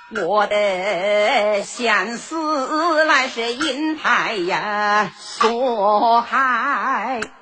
我的相思来是银台呀，多海。